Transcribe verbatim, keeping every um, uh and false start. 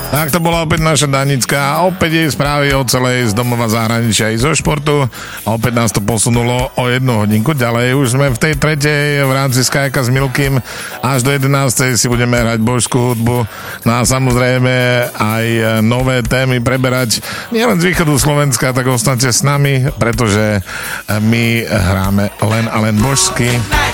Tak to bola opäť naša Danická. Opäť jej správy o celej z domova, zahraničia i zo športu. A opäť nás to posunulo o jednu hodinku ďalej. Už sme v tej tretej v rámci Skyka s Milkým. Až do jedenástej si budeme hrať božskú hudbu. No a samozrejme aj nové témy preberať. Nielen z východu Slovenska, tak ostaňte s nami, pretože my hráme len a len božsky.